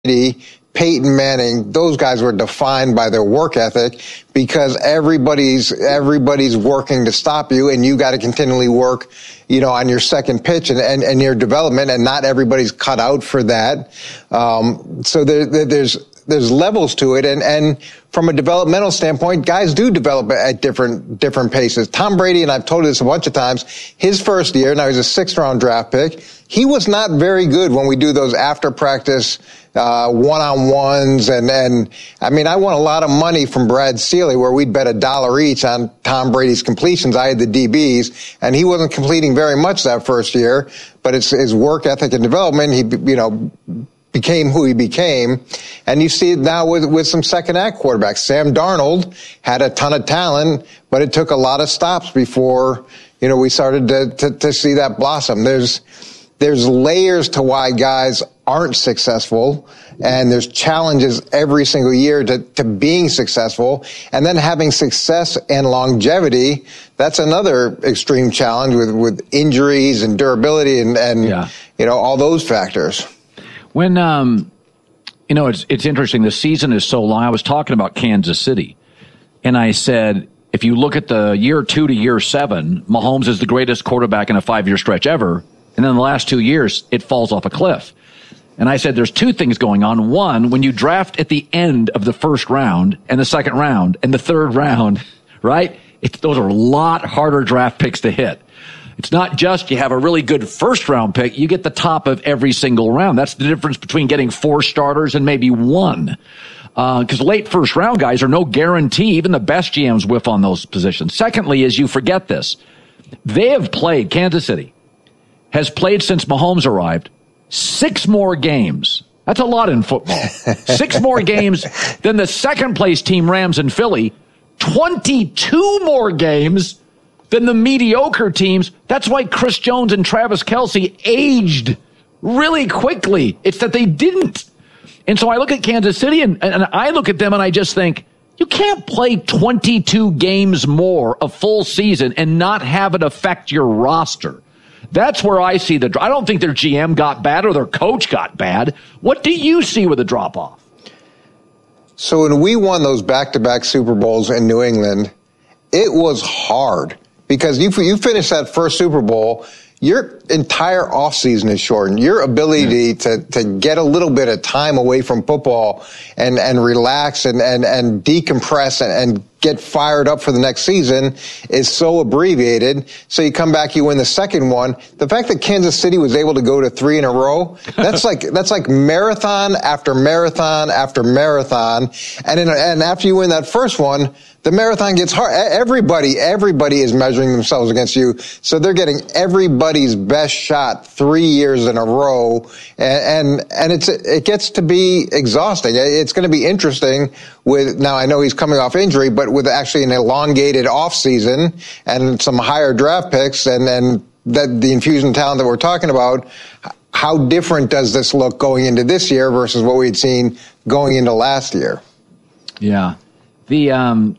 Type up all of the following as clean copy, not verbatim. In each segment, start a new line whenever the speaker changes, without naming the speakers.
Brady, Peyton Manning, those guys were defined by their work ethic because everybody's working to stop you, and you got to continually work, on your second pitch and your development, and not everybody's cut out for that. So there's levels to it, and from a developmental standpoint, guys do develop at different paces. Tom Brady, and I've told you this a bunch of times, his first year, now he's a 6th-round draft pick, he was not very good when we do those after practice one-on-ones, and I mean, I won a lot of money from Brad Seeley where we'd bet $1 each on Tom Brady's completions. I had the DBs, and he wasn't completing very much that first year, but it's his work ethic and development. He, became who he became. And you see it now with some second act quarterbacks. Sam Darnold had a ton of talent, but it took a lot of stops before, we started to see that blossom. There's layers to why guys aren't successful, and there's challenges every single year to being successful. And then having success and longevity, that's another extreme challenge with injuries and durability and all those factors.
When, it's interesting. The season is so long. I was talking about Kansas City, and I said, if you look at the year 2 to year 7, Mahomes is the greatest quarterback in a 5-year stretch ever. And then the last 2 years, it falls off a cliff. And I said, there's 2 things going on. One, when you draft at the end of the first round and the second round and the third round, right? Those are a lot harder draft picks to hit. It's not just you have a really good first-round pick. You get the top of every single round. That's the difference between getting 4 starters and maybe 1. Because late first-round guys are no guarantee. Even the best GMs whiff on those positions. Secondly, is you forget this. They have played, Kansas City has played since Mahomes arrived, 6 more games. That's a lot in football. 6 more games than the second-place team, Rams and Philly. 22 more games than the mediocre teams. That's why Chris Jones and Travis Kelce aged really quickly. It's that they didn't. And so I look at Kansas City and I look at them and I just think, you can't play 22 games more a full season and not have it affect your roster. That's where I see I don't think their GM got bad or their coach got bad. What do you see with the drop-off?
So when we won those back-to-back Super Bowls in New England, it was hard. Because you finish that first Super Bowl, your entire offseason is shortened. Your ability to get a little bit of time away from football and relax and decompress and get fired up for the next season is so abbreviated. So you come back, you win the second one. The fact that Kansas City was able to go to 3 in a row, that's like marathon after marathon after marathon. And after you win that first one, the marathon gets hard. Everybody is measuring themselves against you. So they're getting everybody's best shot 3 years in a row. And it gets to be exhausting. It's going to be interesting now I know he's coming off injury, but with actually an elongated off season and some higher draft picks and that the infusion talent that we're talking about, how different does this look going into this year versus what we'd seen going into last year?
Yeah. The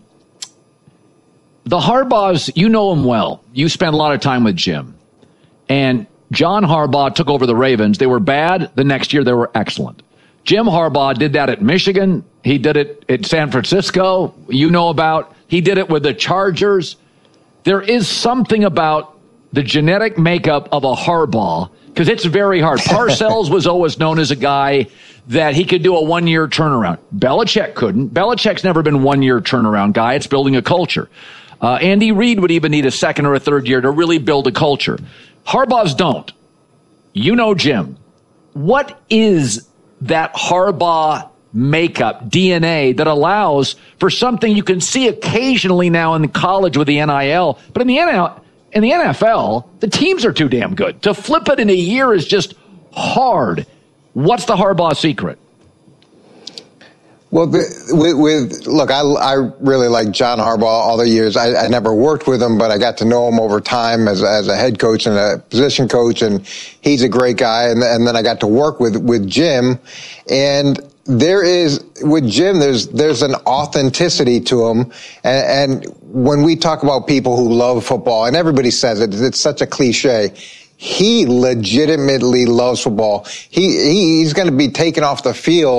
Harbaughs, you know them well. You spent a lot of time with Jim. And John Harbaugh took over the Ravens. They were bad. The next year, they were excellent. Jim Harbaugh did that at Michigan. He did it at San Francisco. You know about. He did it with the Chargers. There is something about the genetic makeup of a Harbaugh, because it's very hard. Parcells was always known as a guy that he could do a 1-year turnaround. Belichick couldn't. Belichick's never been 1-year turnaround guy. It's building a culture. Andy Reid would even need a 2nd or a 3rd year to really build a culture. Harbaughs don't. You know Jim. What is that Harbaugh makeup, DNA, that allows for something you can see occasionally now in college with the NIL, but in the NFL, the teams are too damn good. To flip it in a year is just hard. What's the Harbaugh secret?
Well, look, I really like John Harbaugh all the years. I never worked with him, but I got to know him over time as a head coach and a position coach, and he's a great guy. And then I got to work with Jim, and with Jim, there's an authenticity to him. And when we talk about people who love football, and everybody says it, it's such a cliche. He legitimately loves football. He's going to be taken off the field